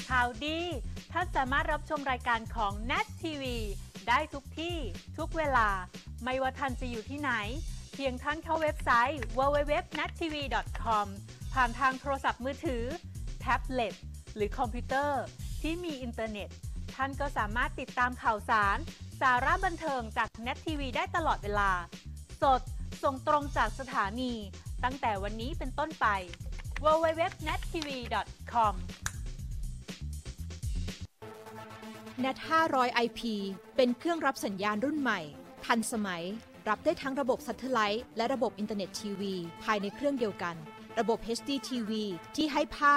ข่าวดีท่านสามารถรับชมรายการของ NAT TV ได้ทุกที่ทุกเวลาไม่ว่าท่านจะอยู่ที่ไหนเพียงท่านเข้าเว็บไซต์ www.nattv.com ผ่านทางโทรศัพท์มือถือแท็บเล็ตหรือคอมพิวเตอร์ที่มีอินเทอร์เน็ตท่านก็สามารถติดตามข่าวสารสาระบันเทิงจาก NAT TV ได้ตลอดเวลาสดส่งตรงจากสถานีตั้งแต่วันนี้เป็นต้นไป www.nattv.com NAT 500 IP เป็นเครื่องรับสัญญาณรุ่นใหม่ทันสมัยรับได้ทั้งระบบซัตเทไลท์และระบบอินเทอร์เน็ตทีวีภายในเครื่องเดียวกันระบบ HD TV ที่ให้ภา